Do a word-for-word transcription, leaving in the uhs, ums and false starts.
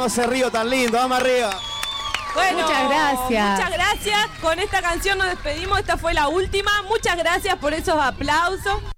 hermoso ese río tan lindo, vamos arriba. Bueno, muchas gracias. Muchas gracias. Con esta canción nos despedimos. Esta fue la última. Muchas gracias por esos aplausos.